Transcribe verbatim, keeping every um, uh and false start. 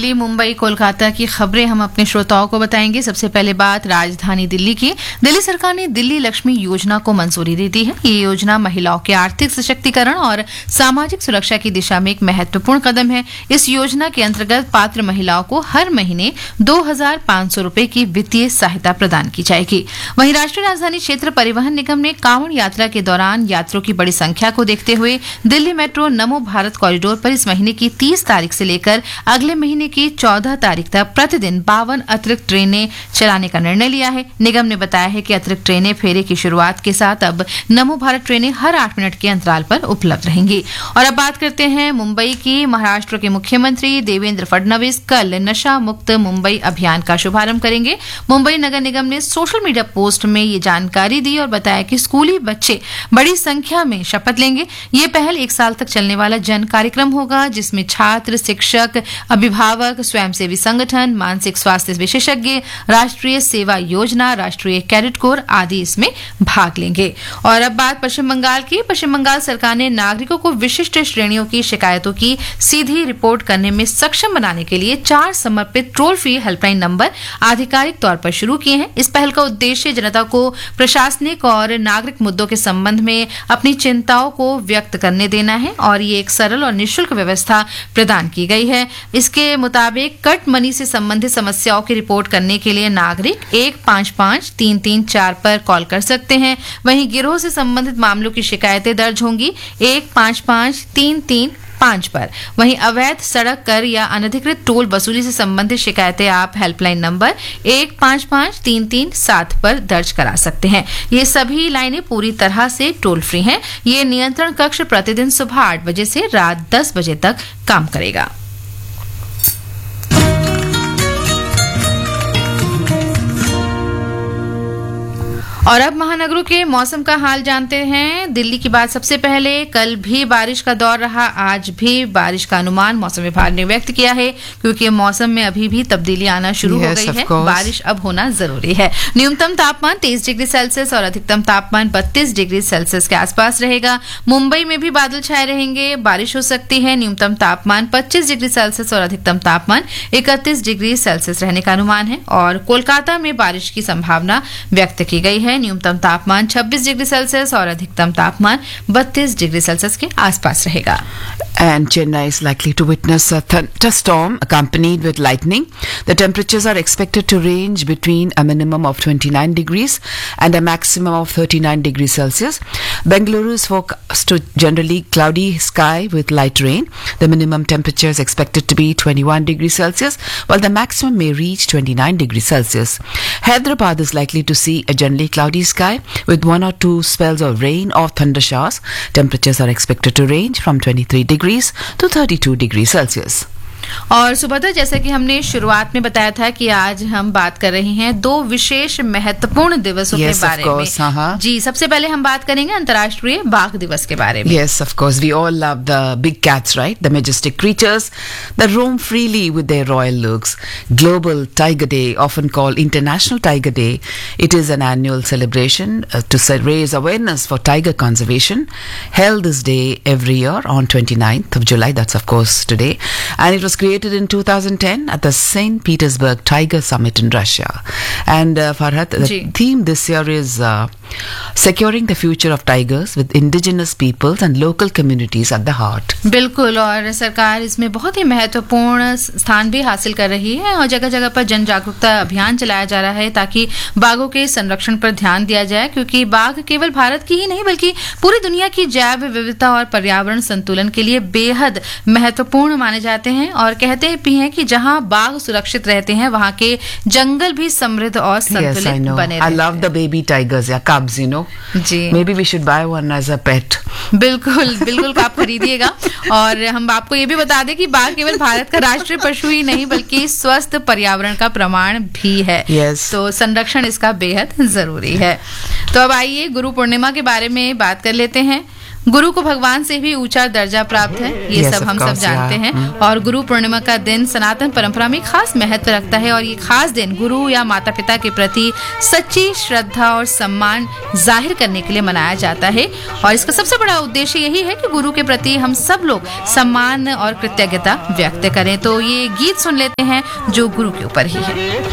दिल्ली, मुंबई, कोलकाता की खबरें हम अपने श्रोताओं को बताएंगे। सबसे पहले बात राजधानी दिल्ली की। दिल्ली सरकार ने दिल्ली लक्ष्मी योजना को मंजूरी दे दी है। ये योजना महिलाओं के आर्थिक सशक्तिकरण और सामाजिक सुरक्षा की दिशा में एक महत्वपूर्ण कदम है। इस योजना के अंतर्गत पात्र महिलाओं को हर महीने दो हजार पांच सौ रूपये की वित्तीय सहायता प्रदान की जाएगी। वहीं राष्ट्रीय राजधानी क्षेत्र परिवहन निगम ने कांवड़ यात्रा के दौरान यात्रियों की बड़ी संख्या को देखते हुए दिल्ली मेट्रो नमो भारत कॉरिडोर पर इस महीने की तीस तारीख से लेकर अगले महीने की चौदह तारीख तक प्रतिदिन बावन अतिरिक्त ट्रेनें चलाने का निर्णय लिया है। निगम ने बताया है कि अतिरिक्त ट्रेनें फेरे की शुरुआत के साथ अब नमो भारत ट्रेनें हर आठ मिनट के अंतराल पर उपलब्ध रहेंगी। और अब बात करते हैं मुंबई की। महाराष्ट्र के मुख्यमंत्री देवेंद्र फडणवीस कल नशा मुक्त मुंबई अभियान का शुभारंभ करेंगे। मुंबई नगर निगम ने सोशल मीडिया पोस्ट में ये जानकारी दी और बताया कि स्कूली बच्चे बड़ी संख्या में शपथ लेंगे। ये पहल एक साल तक चलने वाला जन कार्यक्रम होगा, जिसमें छात्र, शिक्षक, अभिभावक, स्वयंसेवी संगठन, मानसिक स्वास्थ्य विशेषज्ञ, राष्ट्रीय सेवा योजना, राष्ट्रीय कैडेट कोर आदि इसमें भाग लेंगे। और अब बात पश्चिम बंगाल की। पश्चिम बंगाल सरकार ने नागरिकों को विशिष्ट श्रेणियों की शिकायतों की सीधी रिपोर्ट करने में सक्षम बनाने के लिए चार समर्पित टोल फ्री हेल्पलाइन नंबर आधिकारिक तौर पर शुरू किए हैं। इस पहल का उद्देश्य जनता को प्रशासनिक और नागरिक मुद्दों के संबंध में अपनी चिंताओं को व्यक्त करने देना है और ये एक सरल और निःशुल्क व्यवस्था प्रदान की गई है। इसके मुताबिक कट मनी से संबंधित समस्याओं की रिपोर्ट करने के लिए नागरिक एक पांच पांच तीन तीन चार पर कॉल कर सकते हैं। वहीं गिरोह से संबंधित मामलों की शिकायतें दर्ज होंगी एक पांच पांच तीन तीन पांच पर। वहीं अवैध सड़क कर या अनधिकृत टोल वसूली से संबंधित शिकायतें आप हेल्पलाइन नंबर एक पांच पांच तीन तीन सात पर दर्ज करा सकते हैं। ये सभी लाइनें पूरी तरह से टोल फ्री हैं। ये नियंत्रण कक्ष प्रतिदिन सुबह आठ बजे से रात दस बजे तक काम करेगा। और अब महानगरों के मौसम का हाल जानते हैं। दिल्ली की बात सबसे पहले। कल भी बारिश का दौर रहा, आज भी बारिश का अनुमान मौसम विभाग ने व्यक्त किया है, क्योंकि मौसम में अभी भी तब्दीली आना शुरू yes, हो गई है। बारिश अब होना जरूरी है। न्यूनतम तापमान तेईस डिग्री सेल्सियस और अधिकतम तापमान बत्तीस डिग्री सेल्सियस के आसपास रहेगा। मुंबई में भी बादल छाए रहेंगे, बारिश हो सकती है। न्यूनतम तापमान पच्चीस डिग्री सेल्सियस और अधिकतम तापमान इकतीस डिग्री सेल्सियस रहने का अनुमान है। और कोलकाता में बारिश की संभावना व्यक्त की गई है। न्यूनतम तापमान छब्बीस डिग्री सेल्सियस और अधिकतम तापमान बत्तीस डिग्री सेल्सियस के आसपास रहेगा। And Chennai is likely to witness a thunderstorm accompanied with lightning. The temperatures are expected to range between a minimum of twenty-nine degrees and a maximum of thirty-nine degrees Celsius. Bengaluru is forecast to generally cloudy sky with light rain. The minimum temperature is expected to be twenty-one degrees Celsius, while the maximum may reach twenty-nine degrees Celsius. Hyderabad is likely to see a generally cloudy sky with one or two spells of rain or thunder showers. Temperatures are expected to range from twenty-three degrees to thirty-two degrees Celsius. और सुबह जैसा कि हमने शुरुआत में बताया था कि आज हम बात कर रहे हैं दो विशेष महत्वपूर्ण दिवसों yes, के बारे course, में uh-huh. जी, सबसे पहले हम बात करेंगे अंतर्राष्ट्रीय बाघ दिवस के बारे में। Yes, of course, we all love the big cats, right? The majestic creatures that roam freely with their royal looks. Global Tiger Day, often called International Tiger Day, it is an annual celebration uh, to raise awareness for tiger conservation, held this day every year on twenty-ninth of July. That's of course today, and it was created in two thousand ten at the Saint Petersburg Tiger Summit in Russia. And uh, Farhat, the Gee. theme this year is uh, securing the future of tigers with indigenous peoples and local communities at the heart. बिल्कुल, और सरकार इसमें बहुत ही महत्वपूर्ण स्थान भी हासिल कर रही है और जगह जगह पर जन जागरूकता अभियान चलाया जा रहा है ताकि बाघों के संरक्षण पर ध्यान दिया जाए, क्योंकि बाघ केवल भारत की ही नहीं बल्कि पूरी दुनिया की जैव विविधता और पर्यावरण संतुलन के लिए बेहद महत्वपूर्ण माने जाते हैं। और कहते भी हैं कि जहां बाघ सुरक्षित रहते हैं वहां के जंगल भी समृद्ध और संतुलित yes, बने रहते हैं। I love the baby tigers, yeah, cubs, you know. Ji, maybe we should buy one as a pet. बिल्कुल बिल्कुल आप खरीदिएगा। और हम आपको ये भी बता दें कि बाघ केवल भारत का राष्ट्रीय पशु ही नहीं बल्कि स्वस्थ पर्यावरण का प्रमाण भी है। yes. तो संरक्षण इसका बेहद जरूरी है। तो अब आइए गुरु पूर्णिमा के बारे में बात कर लेते हैं। गुरु को भगवान से भी ऊंचा दर्जा प्राप्त है, ये Yes, सब of हम सब course, जानते yeah. हैं। और गुरु पूर्णिमा का दिन सनातन परंपरा में खास महत्व रखता है और ये खास दिन गुरु या माता पिता के प्रति सच्ची श्रद्धा और सम्मान जाहिर करने के लिए मनाया जाता है। और इसका सबसे बड़ा उद्देश्य यही है कि गुरु के प्रति हम सब लोग सम्मान और कृतज्ञता व्यक्त करें। तो ये गीत सुन लेते हैं जो गुरु के ऊपर ही है।